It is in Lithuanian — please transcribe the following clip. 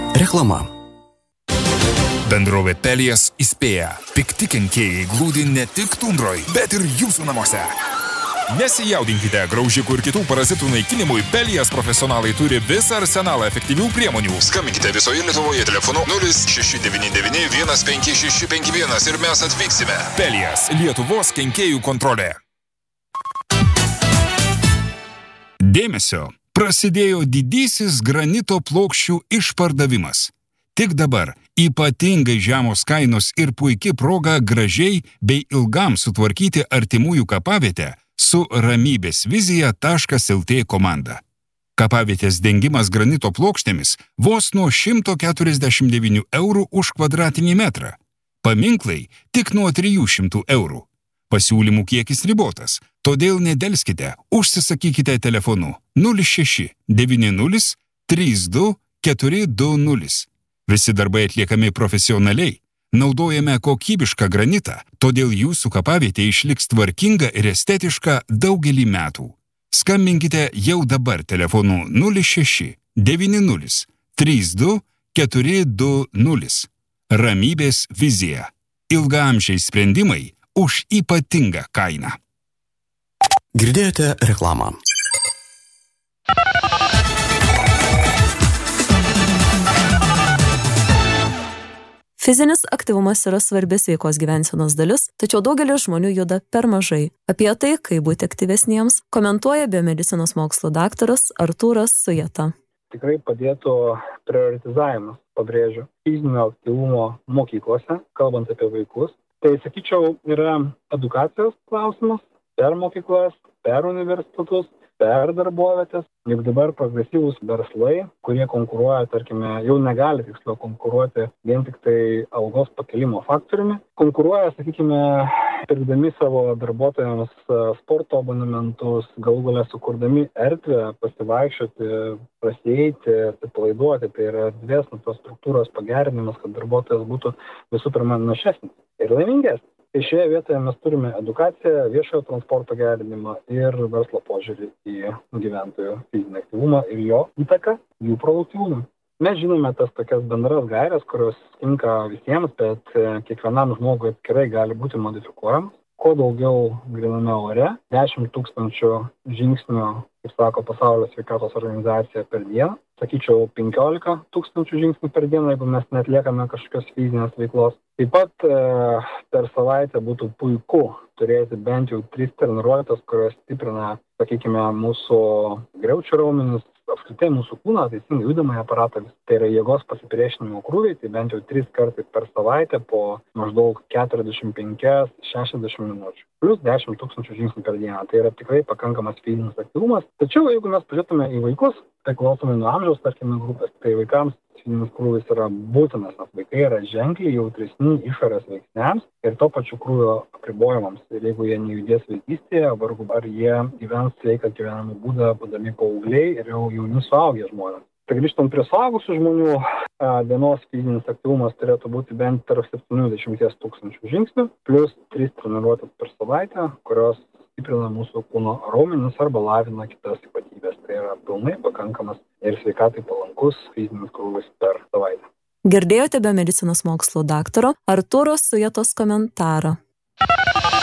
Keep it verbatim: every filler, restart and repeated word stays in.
Reklama. Bendrovė Pelijas įspėja. Pikti kenkėjai glūdi ne tik tundroj, bet ir jūsų namuose. Nesijaudinkite, graužikų ir kitų parazitų naikinimui Pelijas profesionalai turi visą arsenalą efektyvių priemonių. Skambinkite visoje Lietuvoje telefonu nulis šeši devyni devyni vienas penki šeši penki vienas ir mes atvyksime. Pelijas – Lietuvos kenkėjų kontrolė. Dėmesio! Prasidėjo didysis granito plokščių išpardavimas. Tik dabar ypatingai žemos kainos ir puiki proga gražiai bei ilgam sutvarkyti artimųjų kapavietę su ramybės vizija taškas lt komanda. Kapavietės dengimas granito plokštėmis vos nuo šimto keturiasdešimt devynių eurų už kvadratinį metrą. Paminklai tik nuo trijų šimtų eurų. Pasiūlymų kiekis ribotas, todėl nedelskite, užsisakykite telefonu nulis šeši devyni nulis trys du keturi du nulis. Visi darbai atliekami profesionaliai, naudojame kokybišką granitą, todėl jūsų kapavietė išliks tvarkinga ir estetiška daugelį metų. Skambinkite jau dabar telefonu nulis šeši devyni nulis trys du keturi du nulis. Ramybės vizija. Ilgaamžiai sprendimai už ypatingą kainą. Girdėjote reklamą. Fizinis aktyvumas yra svarbi sveikos gyvensenos dalis, tačiau daugelis žmonių juda per mažai. Apie tai, kaip būti aktyvesniems, komentuoja biomedicinos mokslų daktaras Artūras Sujeta. Tikrai padėtų prioritizavimas, pabrėžiu, fizinio aktyvumo mokyklose, kalbant apie vaikus. Tai, sakyčiau, yra edukacijos klausimas per mokyklas, per universitetus, per darbovietės. Juk dabar progresyvūs verslai, kurie konkuruoja, tarkime, jau negali tiksliau konkuruoti vien tik tai algos pakelimo faktoriumi. Konkuruoja, sakykime, pirkdami savo darbuotojams sporto abonementus, galų gale sukurdami erdvę, pasivaikščioti, prasieiti, atsipalaiduoti. Tai yra erdvės infrastruktūros pagerinimas, kad darbuotojas būtų visų pirma našesnis ir laimingesnis. Tai šioje vietoje mes turime edukaciją, viešojo transporto gerinimą ir verslo požiūrį į gyventojų fizinį aktyvumą ir jo įtaką jų produktyvumui. Mes žinome tas tokias bendras gaires, kurios tinka visiems, bet kiekvienam žmogui atskirai gali būti modifikuojamas. Kuo daugiau gryname ore, dešimt tūkstančių žingsnių, kaip sako Pasaulio sveikatos organizacija, per dieną. Sakyčiau, penkiolika tūkstančių žingsnių per dieną, jeigu mes netliekame kažkokios fizinės veiklos. Taip pat e, per savaitę būtų puiku turėti bent jau tris treniruotes, kurios stiprina, sakykime, mūsų griaučių raumenis, apskritai mūsų kūną, teisingai judamąjį aparatą. Tai yra jėgos pasipriešinimo krūviai, tai bent jau tris kartus per savaitę po maždaug keturiasdešimt penki šešiasdešimt minučių. Plus dešimt tūkstančių žingsnių per dieną. Tai yra tikrai pakankamas fizinis aktyvumas. Tačiau jeigu mes pažiūrėtume į vaikus, tai klausomai nuo amžiaus, tarkime, grupės, tai vaikams fizinis krūvis yra būtinas, nes vaikai yra ženkliai jautresni išorės veiksniams ir to pačiu krūvio apribojimams. Ir jeigu jie nejudės vaikystėje, vargu ar jie gyvens sveiką gyvenimo būdą, būdami paaugliai ir jau jauni suaugę žmonės. Tai grįžtant prie suaugusių žmonių, dienos fizinis aktyvumas turėtų būti bent tarp septyniasdešimt tūkstančių žingsnių, plus tris treniruotės per savaitę, kurios stiprina mūsų kūno raumenis arba lavina kitas ypatybės. Tai yra pilnai pakankamas ir sveikatai palankus fizinis krūvis per savaitę. Girdėjote biomedicinos mokslų daktaro Artūro Sujetos komentarą.